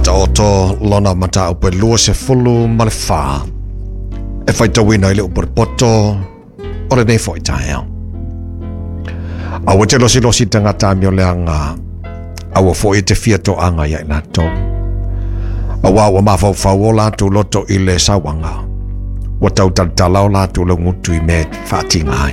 tangata oto lona mata upe lua se fulu malefa. E fai tawina ile upe poto ole nei foi tae. Awa te losi tangata mio leanga. Awa foi te fia to anga ya inato. Awa mafau o latu loto ile sawanga. Watau talau latu lo ngutu I me fatingai.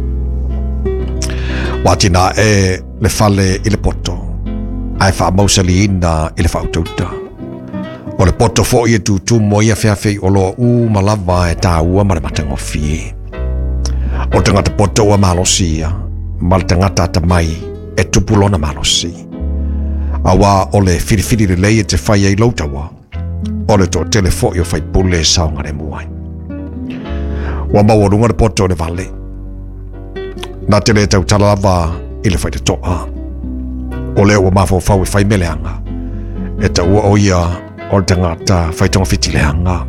Watina e le fale ile poto. Ai fa mausali ina ile fa utauta. O le poto fo I tu mo ia feafei o lo malava e ta ua maramata ngofi. O tangata poto ua malosia. Mal tangata tamai e tupulona malosi. Awa o le firifiri le lei e te fai ai lautawa. O le to telefo I o fai pule saunga re muai. Wa mawarunga le poto le vale. Na tele tau talava I le fai te toa. O leo wa mafau fai meleanga. E ta ua o ia o le tangata fai tonga fitileanga.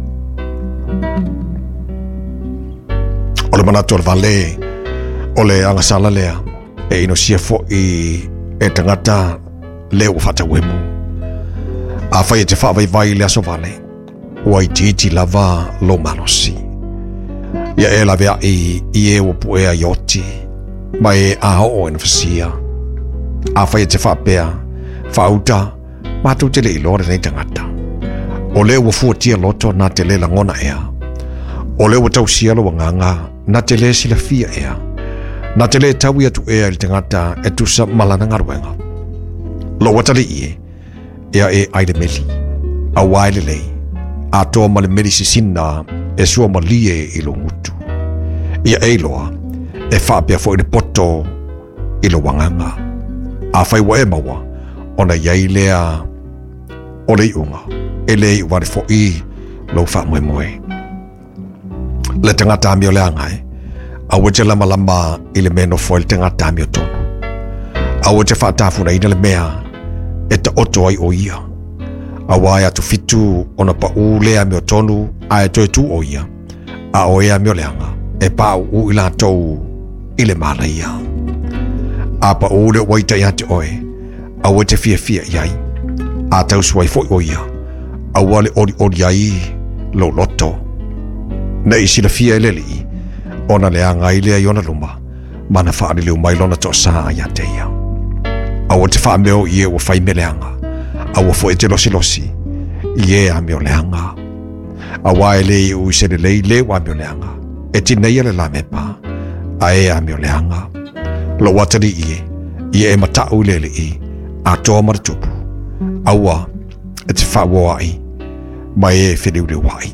O le manato le vale, o le angasala lea, e ino sia fo'i e tangata leo wa fata wemu. A fai e te wha vai lea so vale, ua I titi lava lo manosi. Ia e la vea I e o puea ioti, ma e a o ina fasia. A fai te whapea, whauta, mātou te lei lore nei tangata. O leo wa fuatia loto nā te le langona ea. O leo wa tau sialo wa nganga, nā te le sila fia ea. Nā te le tau ia tu ea ili tangata e tusa malana ngaruenga. Lo watali ie, ea e aile meli, a waile lei, a toa male meli sisina e sua malie ilo ngutu. Ia e loa, e whapea fo ili poto ilo wanganga. A fai wa e maua, ona iai lea o lei unga, e lei wari fo I lau wha moe moe. Le tangata amio lea ngai, a wete lama I le meno fo il tangata amio tonu. A wete wha tafuna ina le mea, e ta oto ai o ia. A wai atu fitu ona pa u lea amio tonu, a e toi tu o ia. A o ea amio leanga, e pa u ila tou I le mala ia. A pa ule waita ia te oe, a wete fia iai, a tau suai foi oia, a wale ori ai lo loto. Na isi la fia eleli, ona lea ngai lea iona luma, mana whaari leo mai lona to saa ia te ia. A wate wha meo ie wa fai me leanga, a wa foi te losi, ie a meo leanga. A wae lei u se lei le wa meo leanga, e tina ia le la mepa, a e a meo leanga. Lo watari ie e matau lele a toa maratupu. Aua, e te whaua ai, mai e whiriure wai.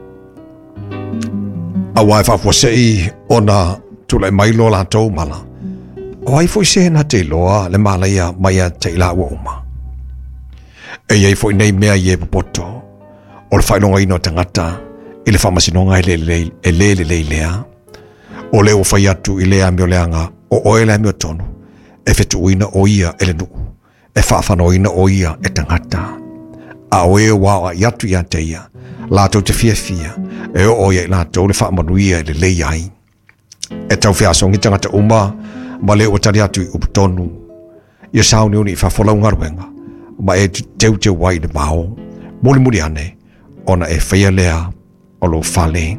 Awa e whafua sei ona tulai mailo la tau mala. O ai foi se na te loa le malaia mai a te ila ua uma. E iei foi nei mea ie papoto, o le whainonga ino tangata, I le whamasinonga e lele lea. O leo whai atu I lea meo leanga, o oele meo tonu, e fetu uina o ia ele nuu, e whaafano ina o ia e tangata. A oe waa iatu ia te ia, lātou te fia, e o oia I lātou le whaamanuia le lei ai. E tau whiasongi tangata uma, ma leo tari atu I uputonu, ia sauni uni I whafolau ngaruenga, ma e teu wai le mao, muli ane, ona e whaia lea o lo whale.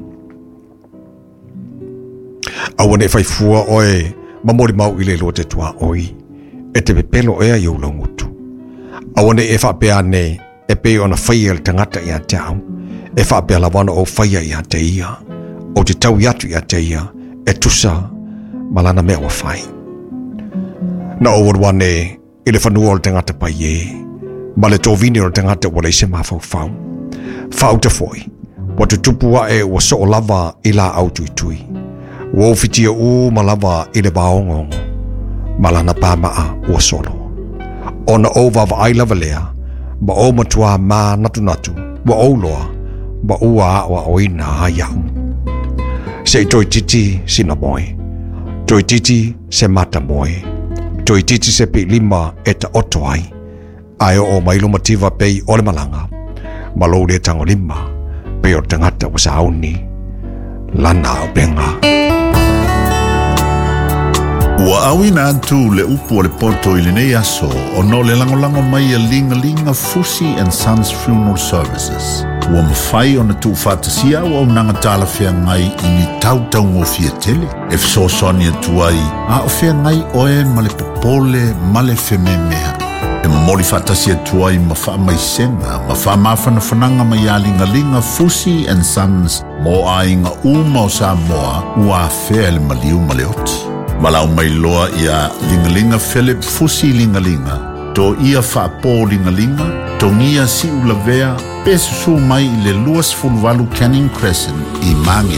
Awane fai fua oe, mamori mau I le loa te tua oi, e te pepelo ea iu longutu. Awane e whapea ne, e pe ona whaia le tangata ia te au, e whapea lawana o whaia ia te ia, o te tau iatu ia te ia, e tusa malana mea wa whai. Na o warwane, I le whanua o le tangata pai e, ma le tōvini o le tangata wale se mawhau whau. Whau te foi, wa te tupua e wa so o lava I la au tui. Wo fitia malava I le baongongo, malana pamaa ua solo. Ona o vava ai lava lea, ma o matua ma natu, wa o loa, ma ua awa oina a iau. Se toi titi sina moe, toi titi se mata moe, toi titi se pe lima e ta oto ai, ai o mailo mativa pei o le malanga, ma lo le tango lima, pe o tangata wa sauni, lana o benga. Ua awina atu le upu le poto i le nei aso o no le langolango mai a linga Fusi and Sons Funeral Services. Ua mawhai o na tu whatasia o nanga tala whea ngai i ni tautau ngō fia tele. E fsosoni atu ai, a o fhea ngai oe ma le popole ma le whememea. E mamori whatasia atu ai ma wha mai senga, ma wha mawhana whananga mai a linga Fusi and Sons mo a inga uma o Samoa ua whea le maliu ma le oti. Malau mai loa ia lingalinga Philip Fusi lingalinga. To ia whaapo lingalinga, to ngia si ulavea, pesusu mai le luas fulvalu Canning Crescent i Mangi